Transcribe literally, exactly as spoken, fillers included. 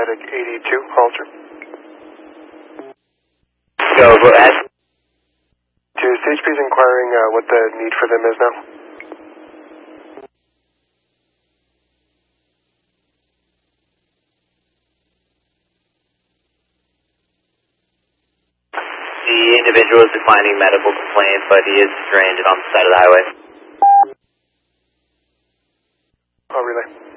Atlantic eighty-two, Halter. Go, go ahead. To C H P's inquiring uh, what the need for them is now. The individual is declining medical complaint, but he is stranded on the side of the highway. I'll relay.